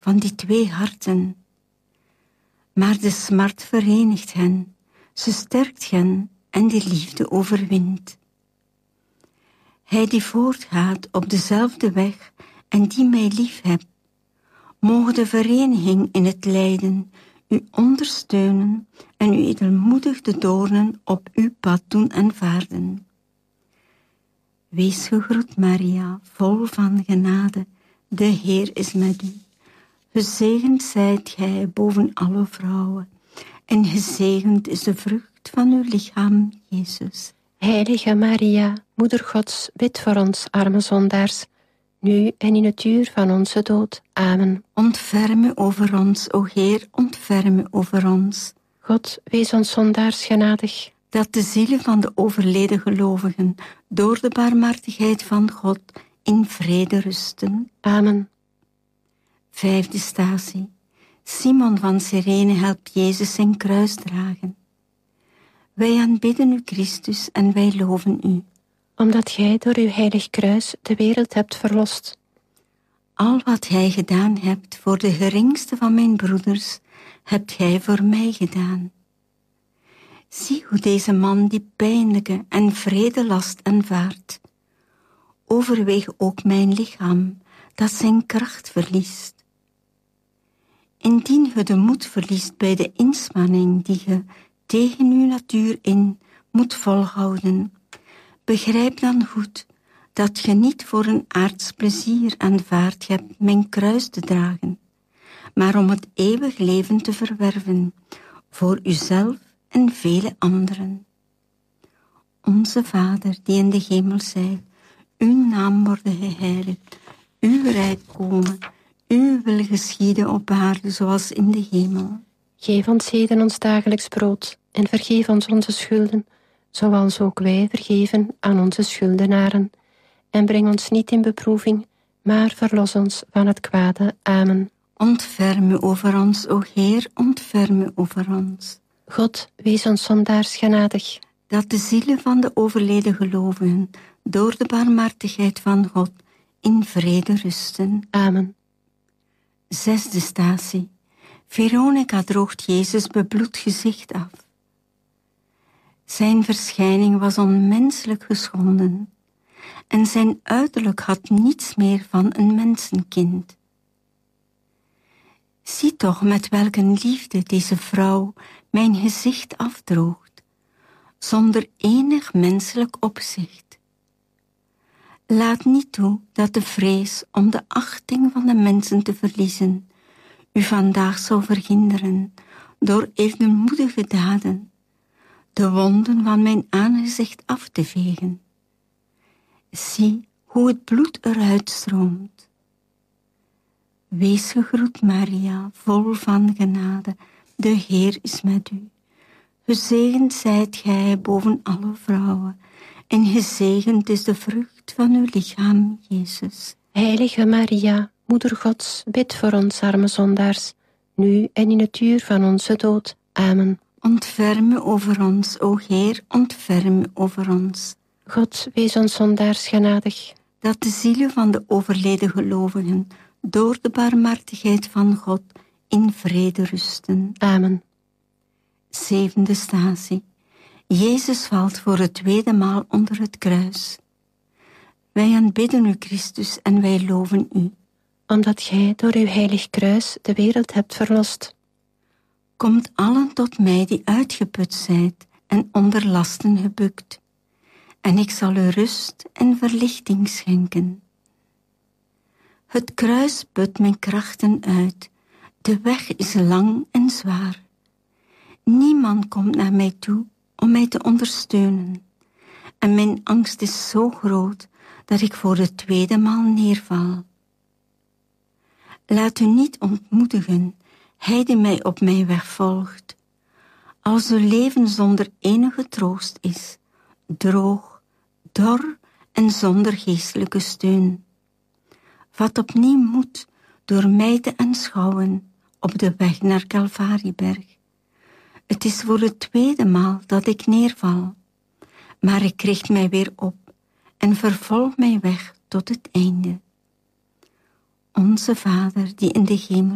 van die twee harten. Maar de smart verenigt hen, ze sterkt hen en de liefde overwint. Hij die voortgaat op dezelfde weg en die mij lief hebt, mogen de vereniging in het lijden u ondersteunen en u edelmoedig de doornen op uw pad doen aanvaarden. Wees gegroet, Maria, vol van genade, de Heer is met u. Gezegend zijt gij boven alle vrouwen, en gezegend is de vrucht van uw lichaam, Jezus. Heilige Maria, Moeder Gods, bid voor ons arme zondaars, nu en in het uur van onze dood. Amen. Ontferm over ons, o Heer, ontferm over ons. God, wees ons zondaars genadig. Dat de zielen van de overleden gelovigen door de barmhartigheid van God in vrede rusten. Amen. Vijfde statie. Simon van Cyrene helpt Jezus zijn kruis dragen. Wij aanbidden u, Christus, en wij loven u. Omdat gij door uw heilig kruis de wereld hebt verlost. Al wat gij gedaan hebt voor de geringste van mijn broeders, hebt gij voor mij gedaan. Zie hoe deze man die pijnlijke en wrede last aanvaardt. Overweeg ook mijn lichaam, dat zijn kracht verliest. Indien ge de moed verliest bij de inspanning die ge tegen uw natuur in moet volhouden, begrijp dan goed dat ge niet voor een aards plezier aanvaard hebt mijn kruis te dragen, maar om het eeuwig leven te verwerven, voor uzelf en vele anderen. Onze Vader, die in de hemel zijt, uw naam worden geheiligd, uw rijk komen, uw wil geschieden op aarde zoals in de hemel. Geef ons heden ons dagelijks brood en vergeef ons onze schulden, zoals ook wij vergeven aan onze schuldenaren. En breng ons niet in beproeving, maar verlos ons van het kwade. Amen. Ontferm u over ons, o Heer, ontferm u over ons. God, wees ons zondaars genadig. Dat de zielen van de overleden gelovigen door de barmhartigheid van God in vrede rusten. Amen. Zesde statie. Veronica droogt Jezus bebloed gezicht af. Zijn verschijning was onmenselijk geschonden en zijn uiterlijk had niets meer van een mensenkind. Zie toch met welke liefde deze vrouw mijn gezicht afdroogt, zonder enig menselijk opzicht. Laat niet toe dat de vrees om de achting van de mensen te verliezen u vandaag zal verhinderen door edelmoedige daden de wonden van mijn aangezicht af te vegen. Zie hoe het bloed eruit stroomt. Wees gegroet, Maria, vol van genade, de Heer is met u. Gezegend zijt gij boven alle vrouwen, en gezegend is de vrucht van uw lichaam, Jezus. Heilige Maria, Moeder Gods, bid voor ons arme zondaars, nu en in het uur van onze dood. Amen. Ontferm over ons, o Heer, ontferm over ons. God, wees ons zondaars genadig. Dat de zielen van de overleden gelovigen door de barmhartigheid van God in vrede rusten. Amen. Zevende statie. Jezus valt voor het tweede maal onder het kruis. Wij aanbidden u, Christus, en wij loven u. Omdat gij door uw heilig kruis de wereld hebt verlost. Komt allen tot mij die uitgeput zijt en onder lasten gebukt, en ik zal u rust en verlichting schenken. Het kruis put mijn krachten uit, de weg is lang en zwaar. Niemand komt naar mij toe om mij te ondersteunen, en mijn angst is zo groot dat ik voor de tweede maal neerval. Laat u niet ontmoedigen, hij die mij op mijn weg volgt. Als uw leven zonder enige troost is, droog, dor en zonder geestelijke steun. Vat opnieuw moed door mij te aanschouwen op de weg naar Calvarieberg. Het is voor de tweede maal dat ik neerval, maar ik richt mij weer op en vervolg mijn weg tot het einde. Onze Vader die in de hemel